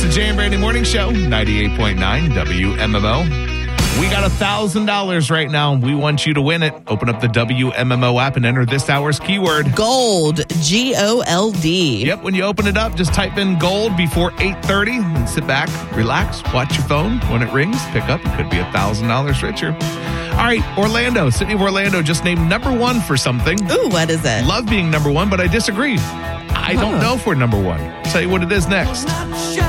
the Jay and Brandy Morning Show, 98.9 WMMO. We got $1,000 right now. We want you to win it. Open up the WMMO app and enter this hour's keyword. Gold, G-O-L-D. Yep, when you open it up, just type in gold before 8:30 and sit back, relax, watch your phone. When it rings, pick up. It could be $1,000 richer. All right, Orlando, City of Orlando just named number one for something. Ooh, what is it? Love being number one, but I disagree. I don't know if we're number one. I'll tell you what it is next.